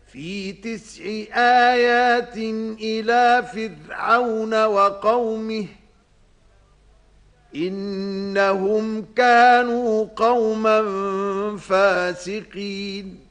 في 9 آيات إلى فرعون وقومه إنهم كانوا قوما فاسقين